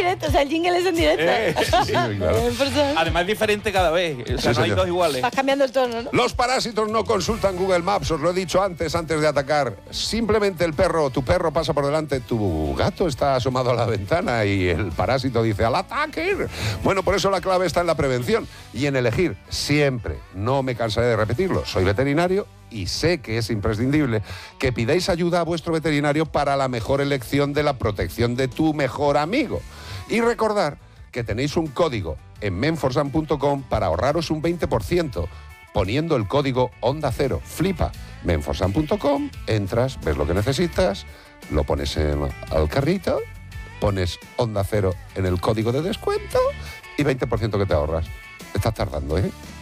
directo, o sea, el jingle es en directo. Sí, claro. Además es diferente cada vez. O sea, Sí, no hay señor. dos iguales. Vas cambiando el tono, ¿no? Los parásitos no consultan Google Maps, os lo he dicho antes de atacar. Simplemente tu perro pasa por delante, tu gato está asomado a la ventana y el parásito dice ¡al ataque! Bueno, por eso la clave está en la prevención y en elegir siempre. No me cansaré de repetirlo. Soy veterinario y sé que es imprescindible que pidáis ayuda a vuestro veterinario para la mejor elección de la protección de tu mejor amigo. Y recordar que tenéis un código en menforsan.com para ahorraros un 20%, poniendo el código Onda Cero. Flipa. menforsan.com, entras, ves lo que necesitas, lo pones al carrito, pones Onda Cero en el código de descuento y 20% que te ahorras. Estás tardando, ¿eh?